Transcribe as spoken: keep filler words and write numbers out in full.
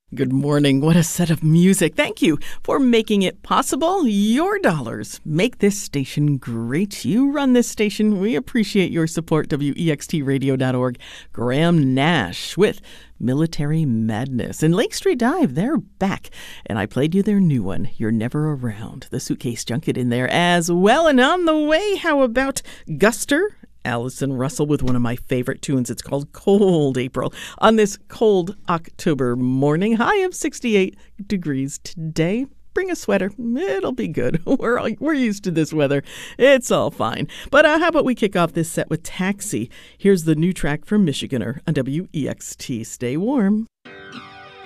Good morning. What a set of music. Thank you for making it possible. Your dollars make this station great. You run this station. We appreciate your support. W E X T radio dot org. Graham Nash with Military Madness. And Lake Street Dive, they're back. And I played you their new one, You're Never Around. The Suitcase Junket in there as well. And on the way, how about Guster? Allison Russell with one of my favorite tunes. It's called Cold April on this cold October morning. High of sixty-eight degrees today. Bring a sweater. It'll be good. We're all, we're used to this weather. It's all fine. But uh, how about we kick off this set with Taxi? Here's the new track from Michiganer on W E X T. Stay warm.